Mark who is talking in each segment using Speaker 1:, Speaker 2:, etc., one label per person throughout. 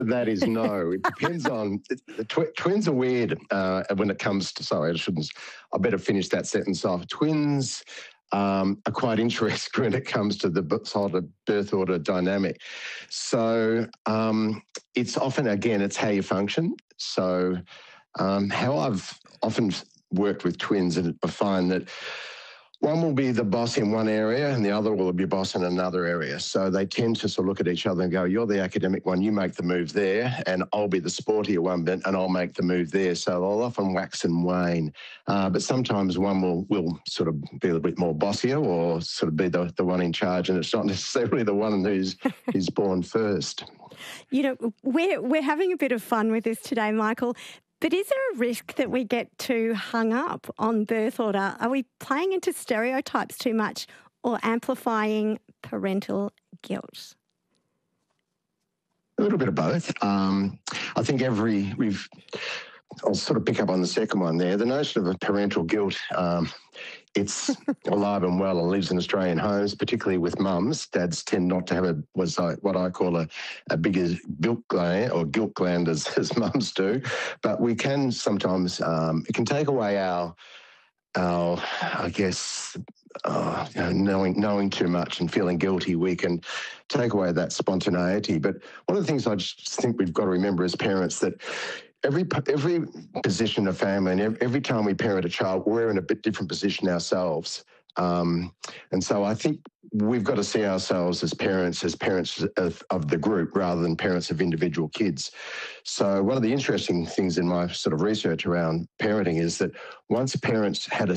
Speaker 1: That is no. It depends on... twins are weird when it comes to... Sorry, I better finish that sentence off. Twins are quite interesting when it comes to the sort of birth order dynamic. So it's often, again, it's how you function. So how I've often worked with twins, and I find that one will be the boss in one area and the other will be boss in another area. So they tend to sort of look at each other and go, you're the academic one, you make the move there, and I'll be the sportier one and I'll make the move there. So they'll often wax and wane. But sometimes one will sort of be a little bit more bossier or sort of be the one in charge, and it's not necessarily the one who's born first.
Speaker 2: You know, we're having a bit of fun with this today, Michael. But is there a risk that we get too hung up on birth order? Are we playing into stereotypes too much or amplifying parental guilt?
Speaker 1: A little bit of both. I think I'll sort of pick up on the second one there. The notion of a parental guilt, it's alive and well and lives in Australian homes, particularly with mums. Dads tend not to have what I call a bigger guilt gland as mums do. But we can sometimes, it can take away our I guess, knowing too much and feeling guilty. We can take away that spontaneity. But one of the things I just think we've got to remember as parents that every position of family and every time we parent a child, we're in a bit different position ourselves. And so I think we've got to see ourselves as parents of the group rather than parents of individual kids. So one of the interesting things in my sort of research around parenting is that once parents had a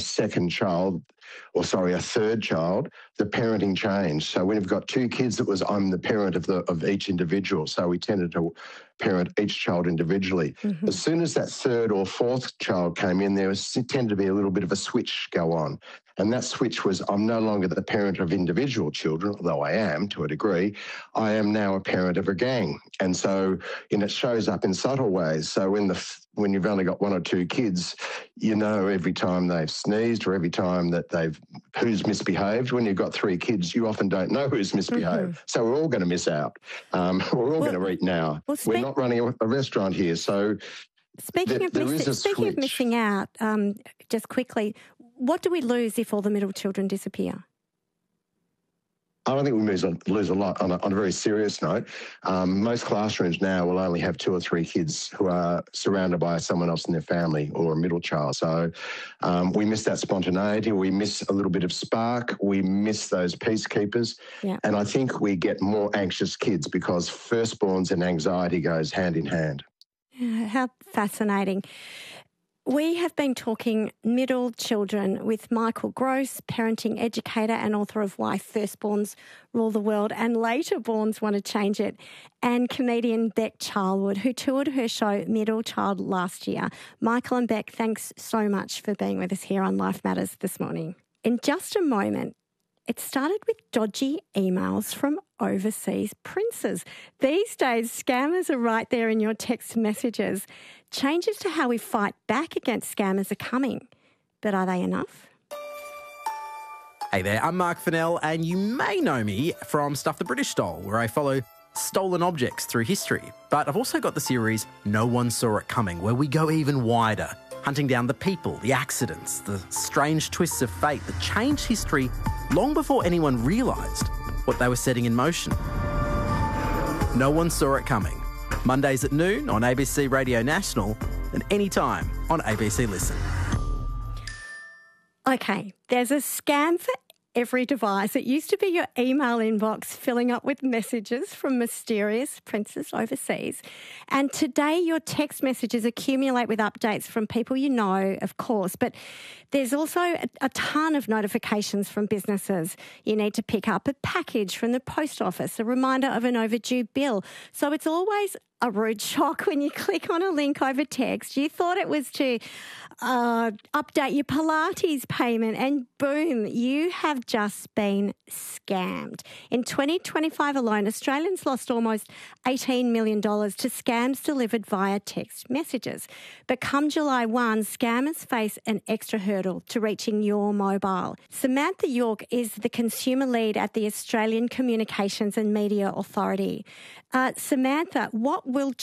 Speaker 1: third child, the parenting changed. So when you've got two kids, it was I'm the parent of each individual. So we tended to parent each child individually. Mm-hmm. As soon as that third or fourth child came in, there tended to be a little bit of a switch go on. And that switch was I'm no longer the parent of individual children, although I am to a degree. I am now a parent of a gang. And so it shows up in subtle ways. So when you've only got one or two kids, you know every time they've sneezed or every time that who's misbehaved. When you've got three kids, you often don't know who's misbehaved. Mm-hmm. So we're all going to miss out. We're all going to eat now. We're not running a restaurant here. So
Speaker 2: speaking of missing out, just quickly, what do we lose if all the middle children disappear?
Speaker 1: I don't think we lose a lot on a very serious note. Most classrooms now will only have 2 or 3 kids who are surrounded by someone else in their family or a middle child. So we miss that spontaneity. We miss a little bit of spark. We miss those peacekeepers. Yeah. And I think we get more anxious kids because firstborns and anxiety goes hand in hand.
Speaker 2: Yeah, how fascinating. We have been talking middle children with Michael Gross, parenting educator and author of Why Firstborns Rule the World and Later Borns Want to Change It, and comedian Beck Charlwood, who toured her show Middle Child last year. Michael and Beck, thanks so much for being with us here on Life Matters this morning. In just a moment, it started with dodgy emails from overseas princes. These days, scammers are right there in your text messages. Changes to how we fight back against scammers are coming. But are they enough?
Speaker 3: Hey there, I'm Mark Fennell, and you may know me from Stuff the British Stole, where I follow stolen objects through history. But I've also got the series No One Saw It Coming, where we go even wider, hunting down the people, the accidents, the strange twists of fate that changed history long before anyone realised what they were setting in motion. No One Saw It Coming. Mondays at noon on ABC Radio National and anytime on ABC Listen.
Speaker 2: Okay, there's a scam for every device. It used to be your email inbox filling up with messages from mysterious princes overseas. And today your text messages accumulate with updates from people you know, of course. But there's also a ton of notifications from businesses. You need to pick up a package from the post office, a reminder of an overdue bill. So it's always a rude shock when you click on a link over text. You thought it was to update your Pilates payment and boom, you have just been scammed. In 2025 alone, Australians lost almost $18 million to scams delivered via text messages. But come July 1, scammers face an extra hurdle to reaching your mobile. Samantha York is the consumer lead at the Australian Communications and Media Authority. Samantha, what will